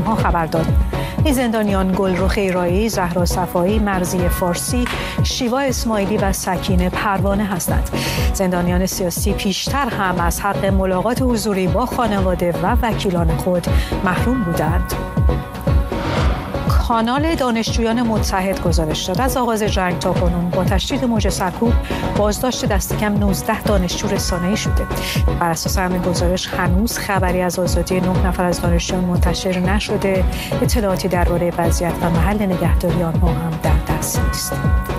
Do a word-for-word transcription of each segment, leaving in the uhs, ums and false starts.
ها خبر داد. این زندانیان گلرخ ایرایی، زهرا صفایی، مرضیه فارسی، شیوا اسماعیلی و سکینه پروانه هستند. زندانیان سیاسی پیشتر هم از حق ملاقات حضوری با خانواده و وکیلان خود محروم بودند. کانال دانشجویان متحد گزارش داد از آغاز جنگ تا کنون با تشدید موج سرکوب بازداشت دست کم نوزده دانشجو رسانه‌ای شده. بر اساس همین گزارش هنوز خبری از آزادی نه نفر از دانشجویان منتشر نشده. اطلاعاتی درباره وضعیت و محل نگهداری آنها هم در دست نیست.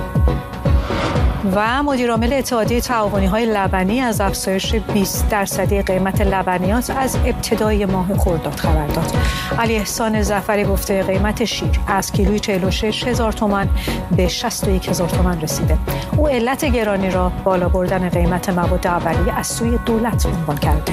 و مدیرعامل اتحادیه تعاونی‌های لبنی از افزایش بیست درصدی قیمت لبنیات از ابتدای ماه خرداد خبر داد. علی احسان ظفری گفته قیمت شیر از کیلوی چهل و شش هزار تومان به شصت و یک هزار تومان رسیده. او علت گرانی را بالا بردن قیمت مواد اولیه از سوی دولت عنوان کرده.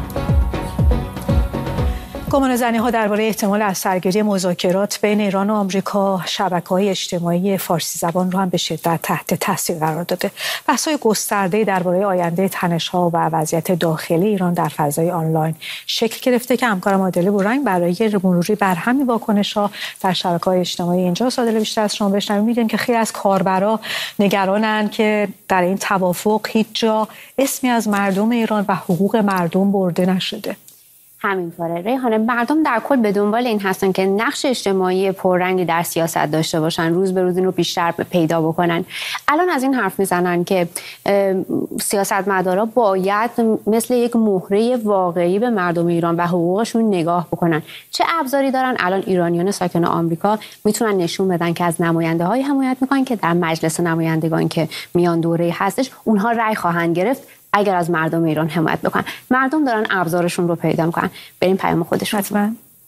گمانه‌زنی‌ها درباره احتمال از سرگیری مذاکرات بین ایران و آمریکا شبکه‌های اجتماعی فارسی زبان رو هم به شدت تحت تاثیر قرار داده. بحث‌های گسترده درباره آینده تنش‌ها و وضعیت داخلی ایران در فضای آنلاین شکل گرفته که همکارم عادل بورنگ برای مروری بر همین واکنش‌ها در شبکه‌های اجتماعی اینجا عادل بیشتر از شما بشنویم. می‌دونیم که خیلی از کاربرا نگرانن که در این توافق هیچ جا اسمی از مردم ایران و حقوق مردم برده نشده. همینطوره ریحانه، مردم در کل به دنبال این هستن که نقش اجتماعی پررنگی در سیاست داشته باشن، روز به روز این رو بیشتر پیدا بکنن. الان از این حرف میزنن که سیاستمدارا باید مثل یک مهره واقعی به مردم ایران و حقوقشون نگاه بکنن. چه ابزاری دارن؟ الان ایرانیان ساکن آمریکا میتونن نشون بدن که از نماینده های حمایت میکنن که در مجلس نمایندگان که میان دوره هستش اونها رأی خواهند گرفت اگر از مردم ایران حمایت بکنن. مردم دارن ابزارشون رو پیدا میکنن. بریم پیام خودشون. حتما.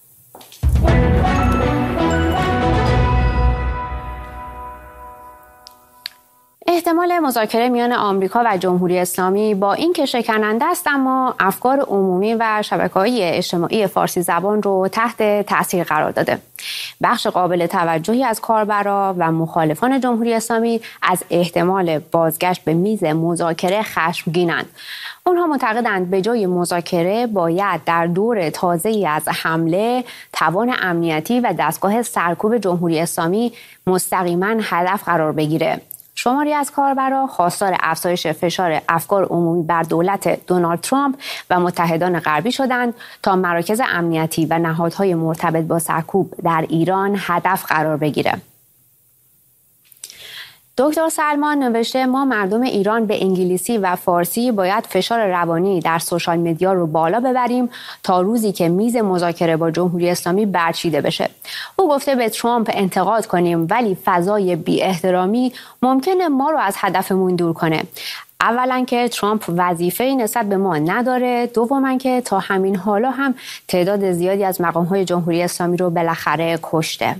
احتمال مذاکره میان آمریکا و جمهوری اسلامی با اینکه شکننده است، اما افکار عمومی و شبکه‌های اجتماعی فارسی زبان رو تحت تاثیر قرار داده. بخش قابل توجهی از کاربرا و مخالفان جمهوری اسلامی از احتمال بازگشت به میز مذاکره خشمگینند. اونها معتقدند به جای مذاکره باید در دور تازه‌ای از حمله توان امنیتی و دستگاه سرکوب جمهوری اسلامی مستقیما هدف قرار بگیره. شماری از کاربرا خواستار افزایش فشار افکار عمومی بر دولت دونالد ترامپ و متحدان غربی شدند تا مراکز امنیتی و نهادهای مرتبط با سرکوب در ایران هدف قرار بگیره. دکتر سلمان نوشته ما مردم ایران به انگلیسی و فارسی باید فشار روانی در سوشال مدیا رو بالا ببریم تا روزی که میز مذاکره با جمهوری اسلامی برچیده بشه. او گفته به ترامپ انتقاد کنیم ولی فضای بی احترامی ممکنه ما رو از هدفمون دور کنه. اولا که ترامپ وظیفه‌ای نسبت به ما نداره، دوما که تا همین حالا هم تعداد زیادی از مقام‌های جمهوری اسلامی رو بالاخره کشته.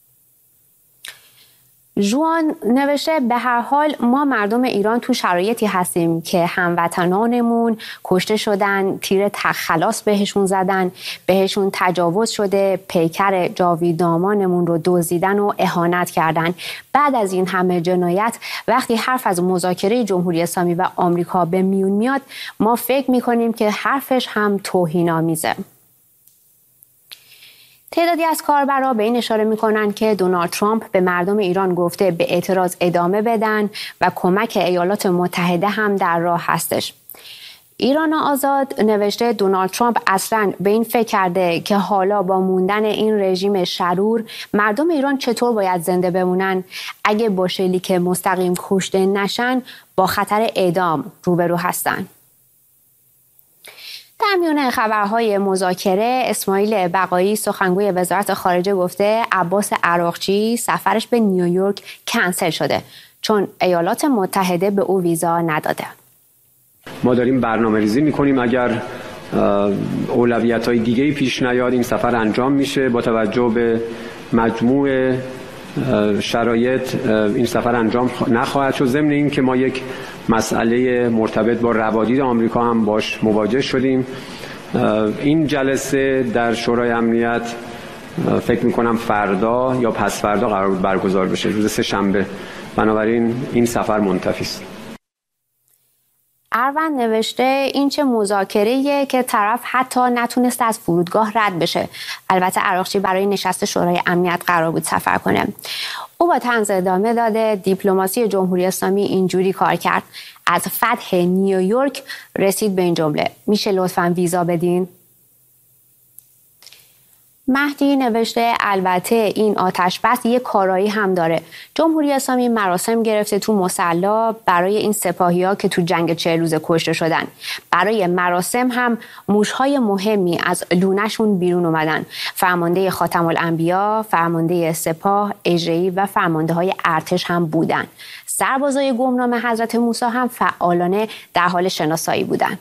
جوان نوشته به هر حال ما مردم ایران تو شرایطی هستیم که هموطنانمون کشته شدن، تیر تخلاص بهشون زدن، بهشون تجاوز شده، پیکر جاویدامانمون رو دزدیدن و اهانت کردن. بعد از این همه جنایت وقتی حرف از مذاکره جمهوری اسلامی و آمریکا به میون میاد ما فکر میکنیم که حرفش هم توهین‌آمیزه. تعدادی از کاربرا به این اشاره میکنن که دونالد ترامپ به مردم ایران گفته به اعتراض ادامه بدن و کمک ایالات متحده هم در راه هستش. ایران آزاد نوشته دونالد ترامپ اصلاً به این فکر کرده که حالا با موندن این رژیم شرور مردم ایران چطور باید زنده بمونن؟ اگه با شلیک مستقیم کشته نشن با خطر اعدام روبرو هستن. در میان خبرهای مذاکره اسماعیل بقایی سخنگوی وزارت خارجه گفته عباس عراقچی سفرش به نیویورک کنسل شده چون ایالات متحده به او ویزا نداده. ما داریم برنامه ریزی میکنیم اگر اولویت‌های دیگه‌ای پیش نیاد این سفر انجام میشه. با توجه به مجموع شرایط این سفر انجام نخواهد شد. ضمن این که ما یک مسئله مرتبط با روادید آمریکا هم باش مواجه شدیم. این جلسه در شورای امنیت فکر میکنم فردا یا پس فردا قرار بود برگزار بشه، روز سه شنبه. بنابراین این سفر منتفی است. اروند نوشته این چه مذاکره‌ایه که طرف حتی نتونست از فرودگاه رد بشه. البته عراقچی برای نشست شورای امنیت قرار بود سفر کنه. او با طنز ادامه داده دیپلماسی جمهوری اسلامی اینجوری کار کرد. از فتح نیویورک رسید به این جمله: میشه لطفاً ویزا بدین؟ مهدی نوشته البته این آتش بس یک کارایی هم داره. جمهوری اسلامی مراسم گرفته تو مصلا برای این سپاهی‌ها که تو جنگ چهل روزه کشته شدن. برای مراسم هم موش‌های مهمی از لونه‌شون بیرون اومدن. فرمانده خاتم الانبیا، فرمانده سپاه، اجرایی و فرمانده‌های ارتش هم بودن. سربازای گمنام حضرت موسی هم فعالانه در حال شناسایی بودن.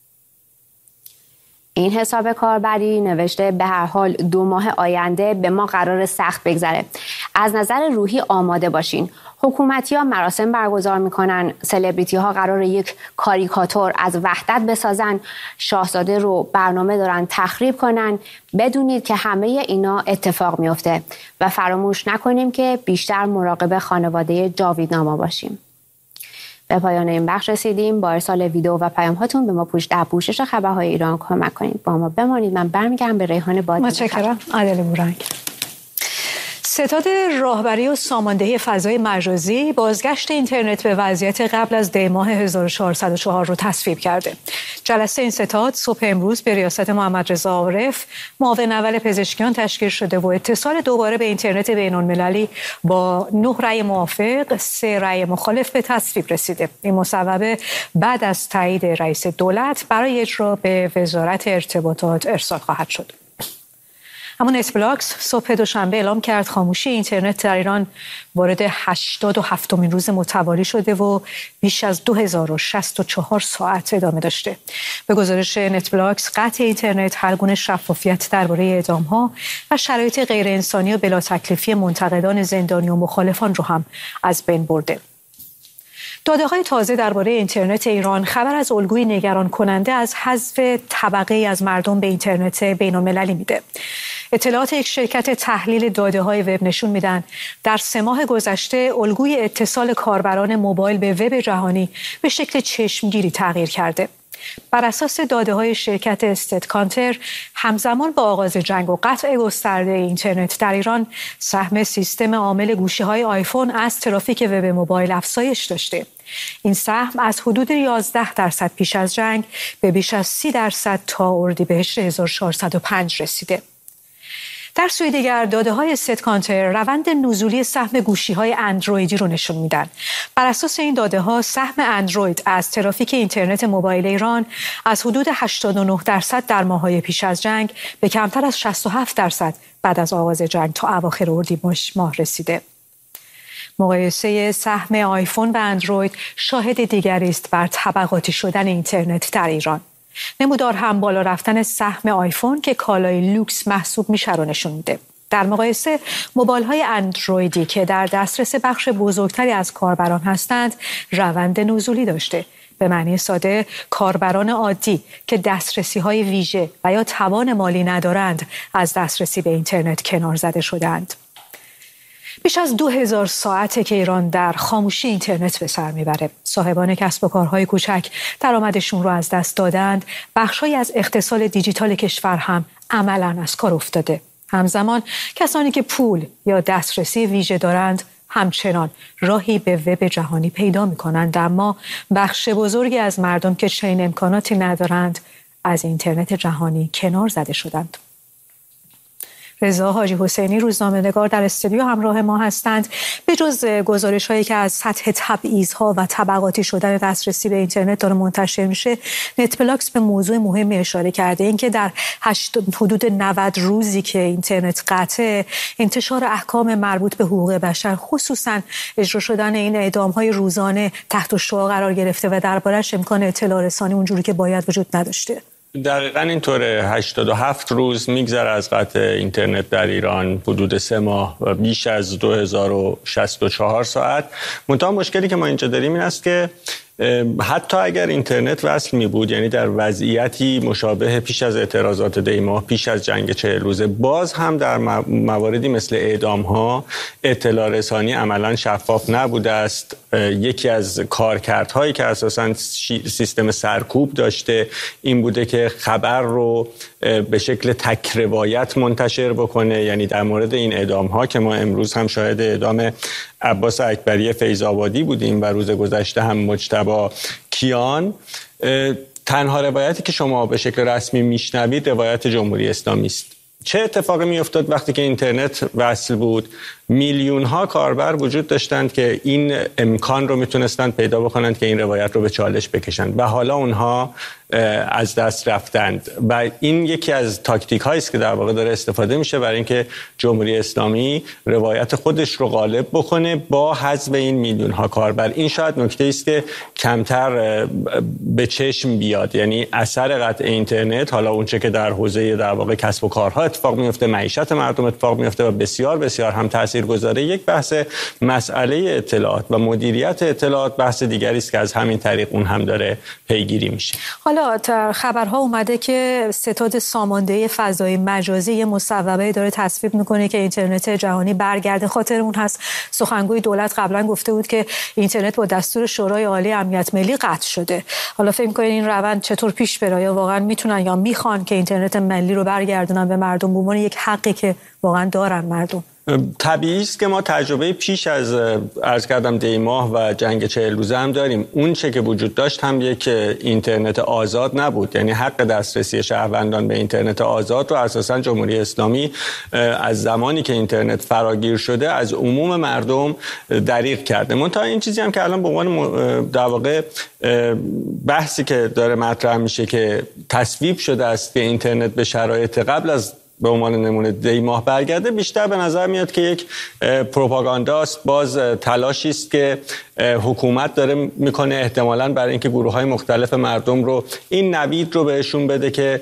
این حساب کاربری نوشته به هر حال دو ماه آینده به ما قرار سخت بگذره. از نظر روحی آماده باشین. حکومتی ها مراسم برگزار میکنن، سلبریتی ها قرار یک کاریکاتور از وحدت بسازن، شاهزاده رو برنامه دارن تخریب کنن. بدونید که همه اینا اتفاق میفته و فراموش نکنیم که بیشتر مراقب خانواده جاویدنما باشیم. به پایان این بخش رسیدیم. با ارسال ویدیو و پیام هاتون به ما پوش در پوشش خبرهای ایران کمک کنید. با ما بمانید. من برمیگردم به ریحان بادی. متشکرم. عادل بورنگ. ستاد راهبری و ساماندهی فضای مجازی بازگشت اینترنت به وضعیت قبل از دی ماه هزار و چهارصد و چهار رو تصویب کرده. جلسه این ستاد صبح امروز به ریاست محمد رضا عارف، معاون اول پزشکیان تشکیل شده و اتصال دوباره به اینترنت بین‌المللی با نه رأی موافق، سه رأی مخالف به تصویب رسیده. این مصوبه بعد از تایید رئیس دولت برای اجرا به وزارت ارتباطات ارسال خواهد شد. اما نتبلاکس صبح دوشنبه اعلام کرد خاموشی اینترنت در ایران وارد هشتاد و هفتمین روز متوالی شده و بیش از دو هزار و شصت و چهار ساعت ادامه داشته. به گزارش نتبلاکس قطع اینترنت هر گونه شفافیت درباره اعدام‌ها و شرایط غیر انسانی و بلا تکلیفی منتقدان زندانی و مخالفان رو هم از بین برده. داده‌های تازه درباره اینترنت ایران خبر از الگوی نگران کننده از حذف طبقه از مردم به اینترنت بین‌المللی میده. اطلاعات یک شرکت تحلیل داده‌های وب نشون میدن در سه ماه گذشته الگوی اتصال کاربران موبایل به وب جهانی به شکل چشمگیری تغییر کرده. بر اساس داده‌های شرکت استد کانتر، همزمان با آغاز جنگ و قطع گسترده اینترنت در ایران، سهم سیستم عامل گوشی‌های آیفون از ترافیک وب موبایل افزایش داشته. این سهم از حدود یازده درصد پیش از جنگ به بیش از سی درصد تا اردیبهشت هزار و چهارصد و پنج رسیده. در سوی دیگر داده‌های استد کانتر روند نزولی سهم گوشی‌های اندرویدی رو نشون میدن. بر اساس این داده‌ها سهم اندروید از ترافیک اینترنت موبایل ایران از حدود هشتاد و نه درصد در ماه‌های پیش از جنگ به کمتر از شصت و هفت درصد بعد از آغاز جنگ تا اواخر اردیبهشت ماه رسیده. مقایسه سهم آیفون و اندروید شاهد دیگری است بر طبقاتی شدن اینترنت در ایران. نمودار هم بالا رفتن سهم آیفون که کالای لوکس محسوب میشه رو نشون میده. در مقایسه موبایل‌های اندرویدی که در دسترس بخش بزرگتری از کاربران هستند روند نزولی داشته. به معنی ساده کاربران عادی که دسترسی‌های ویژه و یا توان مالی ندارند از دسترسی به اینترنت کنار زده شدند. بیش از دو هزار ساعته که ایران در خاموشی اینترنت به سر میبره. صاحبان کسب و کارهای کوچک درآمدشون رو از دست دادند. بخشی از اقتصاد دیجیتال کشور هم عملاً از کار افتاده. همزمان کسانی که پول یا دسترسی ویژه دارند همچنان راهی به وب جهانی پیدا میکنند، اما بخش بزرگی از مردم که چنین امکاناتی ندارند از اینترنت جهانی کنار زده شدند. رضا حاجی حسینی روزنامه‌نگار در استودیو همراه ما هستند. به جز گزارش‌هایی که از سطح تبعیض‌ها و طبقاتی شدن دسترسی به اینترنت داره منتشر میشه، نتبلاکس به موضوع مهمی اشاره کرده، اینکه در حدود نود روزی که اینترنت قطعه، انتشار احکام مربوط به حقوق بشر خصوصاً اجرا شدن این اعدام‌های روزانه تحت شعاع قرار گرفته و دربارش امکان اطلاع رسانی اونجوری که باید وجود نداشته. دقیقاً اینطوره. هشتاد و هفت روز میگذره از قطع اینترنت در ایران، حدود سه ماه و بیش از دو هزار و شصت و چهار ساعت. منتها مشکلی که ما اینجا داریم این است که حتی اگر اینترنت وصل می بود، یعنی در وضعیتی مشابه پیش از اعتراضات دی ماه، پیش از جنگ چهل روزه، باز هم در مواردی مثل اعدام ها اطلاع رسانی عملا شفاف نبوده است. یکی از کارکردهایی که اساساً سیستم سرکوب داشته این بوده که خبر رو به شکل تک روایت منتشر بکنه. یعنی در مورد این اعدام ها که ما امروز هم شاهد اعدام عباس اکبری فیض‌آبادی بودیم و روز گذشته هم مجتبی کیان، تنها روایتی که شما به شکل رسمی میشنوید روایت جمهوری اسلامی است. چه اتفاقی میافتاد وقتی که اینترنت وصل بود؟ میلیون ها کاربر وجود داشتند که این امکان رو میتونستند پیدا بکنند که این روایت رو به چالش بکشند و حالا اونها از دست رفتند و این یکی از تاکتیک هایی است که در واقع داره استفاده میشه برای اینکه جمهوری اسلامی روایت خودش رو غالب بکنه با حذف این میلیون ها کاربر. این شاید نکته است که کمتر به چشم بیاد، یعنی اثر قطع اینترنت، حالا اونچه که در حوزه در واقع کسب و کارها اتفاق میفته، معیشت مردم اتفاق میفته و بسیار بسیار هم تاثیرگذاره. یک بحث مسئله اطلاعات و مدیریت اطلاعات بحث دیگری است که از همین طریق اون هم داره پیگیری میشه. حالا در خبرها اومده که ستاد سامانده فضای مجازی یه مصوبه داره تصویب میکنه که اینترنت جهانی برگرده. خاطر اون هست سخنگوی دولت قبلا گفته بود که اینترنت با دستور شورای عالی امنیت ملی قطع شده. حالا فکر می‌کنین این روند چطور پیش بره؟ یا واقعا میتونن یا میخوان که اینترنت ملی رو برگردونن به مردم به عنوان یک حقی که واقعا دارن مردم؟ طبیعی است که ما تجربه پیش از عرض کردم دی ماه و جنگ چهل روزه هم داریم. اون چه که وجود داشت هم یک اینترنت آزاد نبود، یعنی حق دسترسی شهروندان به اینترنت آزاد رو اساساً جمهوری اسلامی از زمانی که اینترنت فراگیر شده از عموم مردم دریغ کرده. منتها این چیزی هم که الان به عنوان در واقع بحثی که داره مطرح میشه که تصویب شده است که اینترنت به شرایط قبل از به عنوان نمونه دی ماه برگرده، بیشتر به نظر میاد که یک پروپاگانداست، باز تلاشی است که حکومت داره میکنه احتمالاً برای اینکه گروه‌های مختلف مردم رو این نوید رو بهشون بده که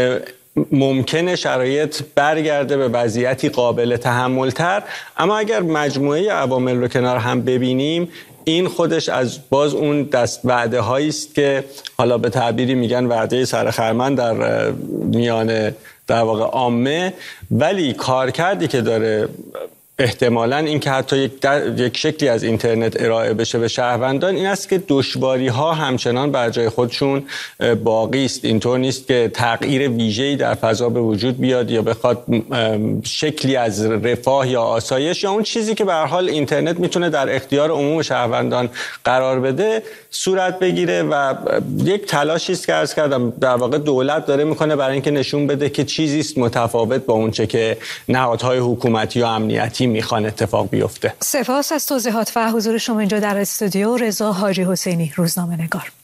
ممکنه شرایط برگرده به وضعیتی قابل تحمل‌تر. اما اگر مجموعه عوامل رو کنار هم ببینیم، این خودش از باز اون دست وعده هایی است که حالا به تعبیری میگن وعده سرخرمن در میان در واقع عامه، ولی کارکردی که داره احتمالاً این که حتی یک, یک شکلی از اینترنت ارائه بشه به شهروندان این است که دشواری ها همچنان بر جای خودشون باقی است. اینطور نیست که تغییر ویژه‌ای در فضا به وجود بیاد یا بخواد شکلی از رفاه یا آسایش یا اون چیزی که به هر حال اینترنت میتونه در اختیار عموم شهروندان قرار بده صورت بگیره و یک تلاشی است که عرض کردم در واقع دولت داره میکنه برای اینکه نشون بده که چیزی است متفاوت با اون چه که نهادهای حکومتی و امنیتی میخوان اتفاق بیفته. سپاس از توضیحات و حضور شما اینجا در استودیو. رضا حاجی حسینی، روزنامه‌نگار.